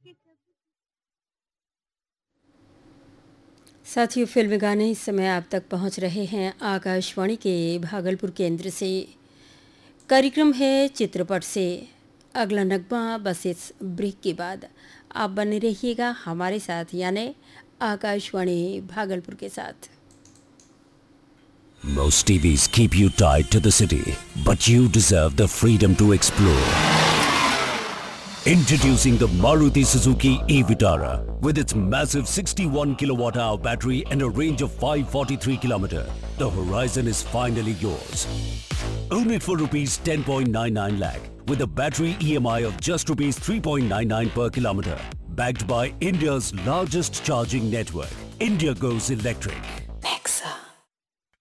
साथियों, फिल्मी गाने इस समय आप तक पहुंच रहे हैं आकाशवाणी के भागलपुर केंद्र से। कार्यक्रम है चित्रपट से। अगला नगमा बस इस ब्रेक के बाद। आप बने रहिएगा हमारे साथ, यानी आकाशवाणी भागलपुर के साथ। Most TVs keep you tied to the city, but you deserve the freedom to explore. Introducing the Maruti Suzuki e-Vitara with its massive 61 kilowatt-hour battery and a range of 543 kilometers. The horizon is finally yours. Own it for rupees 10.99 lakh with a battery EMI of just rupees 3.99 per kilometer. Backed by India's largest charging network, India Goes Electric.